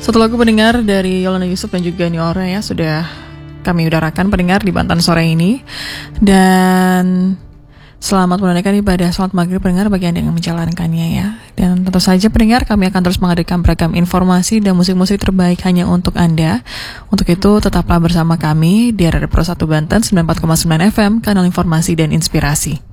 Satu lagu pendengar dari Yolanda Yusuf dan juga Niora ya sudah kami udarakan pendengar di Banten sore ini. Dan selamat menunaikan ibadah salat maghrib pendengar bagi Anda yang menjalankannya ya. Dan tentu saja pendengar, kami akan terus menghadirkan beragam informasi dan musik-musik terbaik hanya untuk Anda. Untuk itu tetaplah bersama kami di Radio Pro 1 Banten 94,9 FM, kanal informasi dan inspirasi.